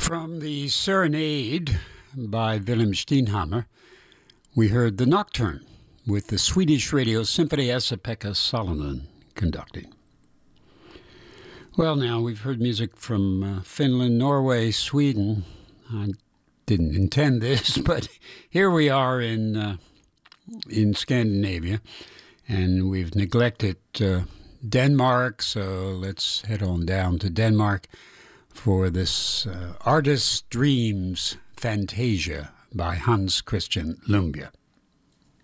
From the Serenade by Wilhelm Steinhammer, we heard The Nocturne with the Swedish Radio Symphony Esa-Pekka Salonen conducting. Well, now we've heard music from Finland, Norway, Sweden. I didn't intend this, but here we are in Scandinavia, and we've neglected Denmark, so let's head on down to Denmark for this Artist's Dreams Fantasia by Hans Christian Lumbye.